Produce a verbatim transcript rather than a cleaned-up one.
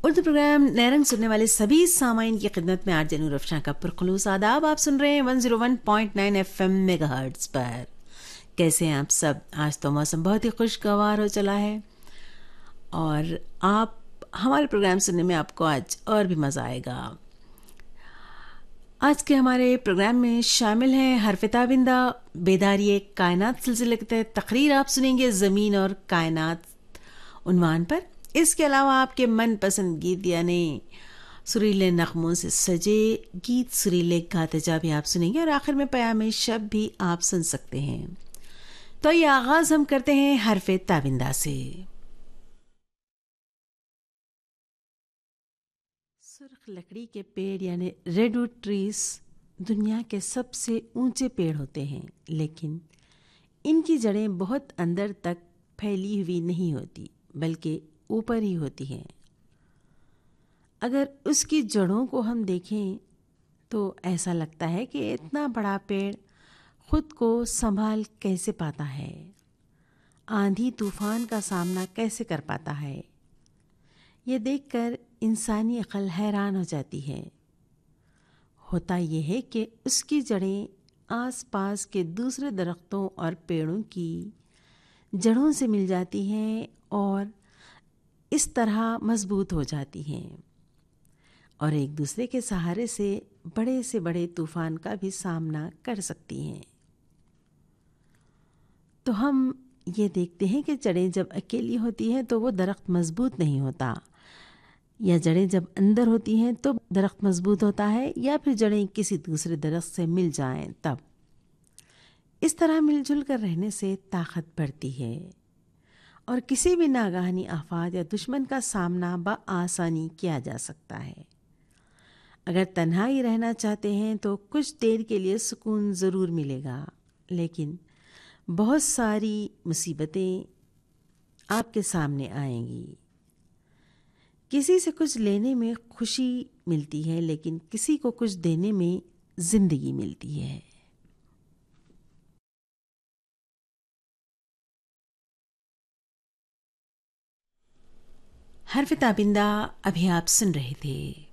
Urdu programme नैरंग सुनने वाले सभी सामाइन की खिदमत में आरजे नूर अफशां का पुरखलूस आदाब। आप सुन रहे हैं one zero one point nine FM megahertz पर। कैसे हैं आप सब? आज तो मौसम बहुत ही खुशगवार हो चला है और आप हमारे प्रोग्राम सुनने में आपको आज और भी मज़ा आएगा। आज के हमारे प्रोग्राम में शामिल हैं हरफ़े ताबिंदा। बेदारी कायनात सिलसिले के तहत तकरीर आप सुनेंगे ज़मीन और कायनात उन्वान पर। इसके अलावा आपके मनपसंद गीत यानी सुरीले नगमों से सजे गीत, सुरीले गाते जा भी आप सुनेंगे और आखिर में पयामे शब भी आप सुन सकते हैं। तो ये आगाज हम करते हैं हरफ़े ताबिंदा से। सुर्ख लकड़ी के पेड़ यानी रेडवुड ट्रीज दुनिया के सबसे ऊंचे पेड़ होते हैं, लेकिन इनकी जड़ें बहुत अंदर तक फैली हुई नहीं होती, बल्कि ऊपर ही होती हैं। अगर उसकी जड़ों को हम देखें तो ऐसा लगता है कि इतना बड़ा पेड़ खुद को संभाल कैसे पाता है, आंधी तूफान का सामना कैसे कर पाता है। ये देखकर इंसानी अक्ल हैरान हो जाती है। होता यह है कि उसकी जड़ें आसपास के दूसरे दरख्तों और पेड़ों की जड़ों से मिल जाती हैं और इस तरह मजबूत हो जाती हैं और एक दूसरे के सहारे से बड़े से बड़े तूफान का भी सामना कर सकती हैं। तो हम ये देखते हैं कि जड़ें जब अकेली होती हैं तो वो दरख्त मजबूत नहीं होता, या जड़ें जब अंदर होती हैं तो दरख्त मजबूत होता है, या फिर जड़ें किसी दूसरे दरख्त से मिल जाएं तब। इस तरह मिलजुल कर रहने से ताकत बढ़ती है और किसी भी नागहानी आफत या दुश्मन का सामना बआसानी किया जा सकता है। अगर तन्हाई रहना चाहते हैं तो कुछ देर के लिए सुकून ज़रूर मिलेगा, लेकिन बहुत सारी मुसीबतें आपके सामने आएंगी। किसी से कुछ लेने में खुशी मिलती है, लेकिन किसी को कुछ देने में ज़िंदगी मिलती है। हरफ़े ताबिंदा अभी आप सुन रहे थे।